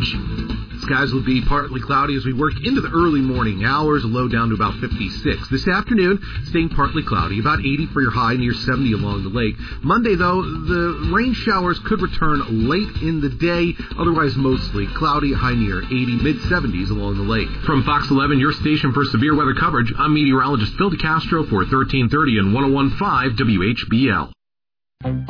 coverage. Skies will be partly cloudy as we work into the early morning hours, a low down to about 56. This afternoon, staying partly cloudy, about 80 for your high, near 70 along the lake. Monday, though, the rain showers could return late in the day, otherwise mostly cloudy, high near 80, mid-70s along the lake. From Fox 11, your station for severe weather coverage, I'm meteorologist Phil DeCastro for 1330 and 101.5 WHBL.